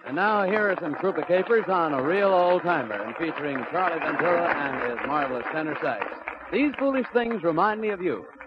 And now here are some Krupa capers on a real old-timer and featuring Charlie Ventura and his marvelous tenor sax. These foolish things remind me of you.